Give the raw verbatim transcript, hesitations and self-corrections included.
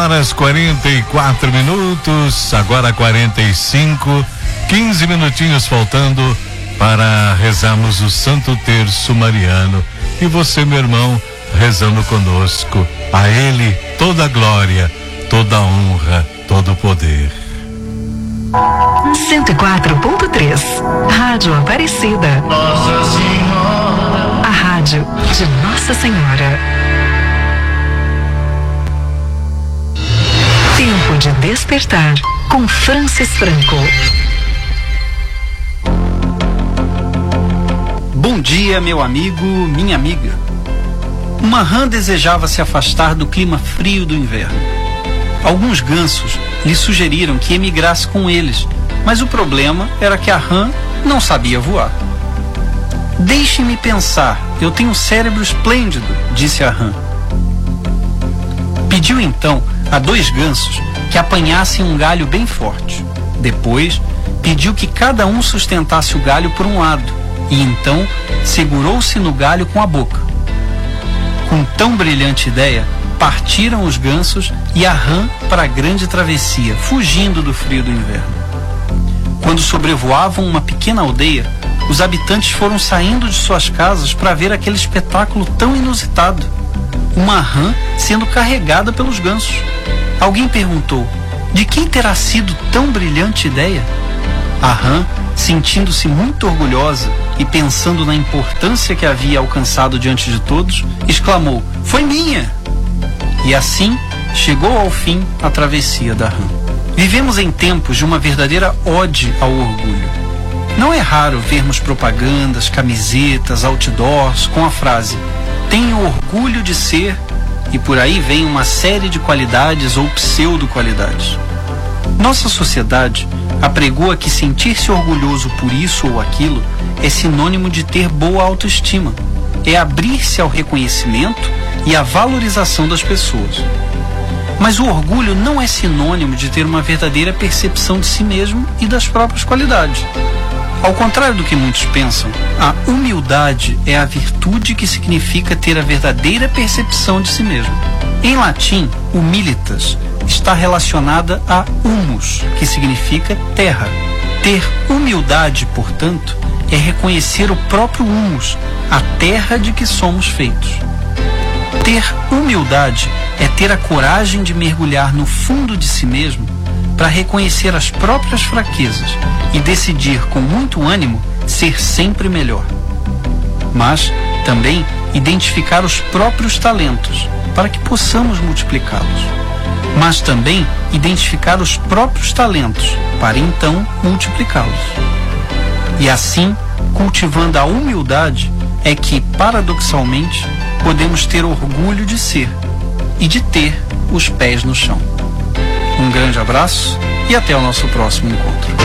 horas quarenta e quatro minutos, agora quarenta e cinco, quinze minutinhos faltando para rezarmos o Santo Terço Mariano. E você, meu irmão, rezando conosco. A Ele toda a glória, toda a honra, todo o poder. cento e quatro ponto três, Rádio Aparecida. Nossa Senhora. A rádio de Nossa Senhora. Tempo de despertar com Francis Franco. Bom dia, meu amigo, minha amiga. Uma rã desejava se afastar do clima frio do inverno. Alguns gansos lhe sugeriram que emigrasse com eles, mas o problema era que a rã não sabia voar. Deixe-me pensar, eu tenho um cérebro esplêndido, disse a rã. Pediu então a dois gansos que apanhassem um galho bem forte. Depois, pediu que cada um sustentasse o galho por um lado, e então segurou-se no galho com a boca. Com tão brilhante ideia, partiram os gansos e a rã para a grande travessia, fugindo do frio do inverno. Quando sobrevoavam uma pequena aldeia, os habitantes foram saindo de suas casas para ver aquele espetáculo tão inusitado. Uma rã sendo carregada pelos gansos. Alguém perguntou: de quem terá sido tão brilhante ideia? A rã, sentindo-se muito orgulhosa e pensando na importância que havia alcançado diante de todos, exclamou: foi minha! E assim chegou ao fim a travessia da rã. Vivemos em tempos de uma verdadeira ode ao orgulho. Não é raro vermos propagandas, camisetas, outdoors com a frase: tenho orgulho de ser, e por aí vem uma série de qualidades ou pseudo-qualidades. Nossa sociedade apregoa que sentir-se orgulhoso por isso ou aquilo é sinônimo de ter boa autoestima, é abrir-se ao reconhecimento e à valorização das pessoas. Mas o orgulho não é sinônimo de ter uma verdadeira percepção de si mesmo e das próprias qualidades. Ao contrário do que muitos pensam, a humildade é a virtude que significa ter a verdadeira percepção de si mesmo. Em latim, humilitas está relacionada a humus, que significa terra. Ter humildade, portanto, é reconhecer o próprio humus, a terra de que somos feitos. Ter humildade é ter a coragem de mergulhar no fundo de si mesmo para reconhecer as próprias fraquezas e decidir com muito ânimo ser sempre melhor. Mas também identificar os próprios talentos para que possamos multiplicá-los. Mas também identificar os próprios talentos para então multiplicá-los. E assim, cultivando a humildade, é que, paradoxalmente, podemos ter orgulho de ser e de ter os pés no chão. Um grande abraço e até o nosso próximo encontro.